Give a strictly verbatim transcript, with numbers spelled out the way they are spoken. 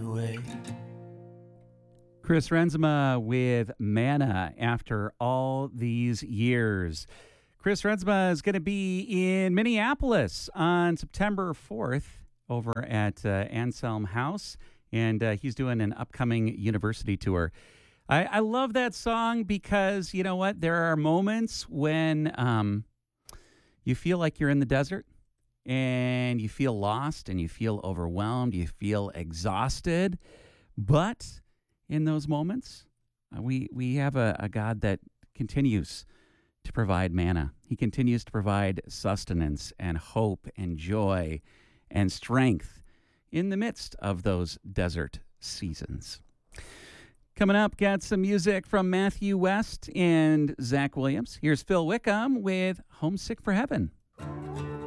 away. Chris Renzema with Manna after all these years. Chris Renzema is going to be in Minneapolis on September fourth over at uh, Anselm House, and uh, he's doing an upcoming university tour. I, I love that song because, you know what, there are moments when um, you feel like you're in the desert and you feel lost and you feel overwhelmed, you feel exhausted, but in those moments, uh, we, we have a, a God that continues to provide manna. He continues to provide sustenance and hope and joy and strength in the midst of those desert seasons. Coming up, got some music from Matthew West and Zach Williams. Here's Phil Wickham with Homesick for Heaven.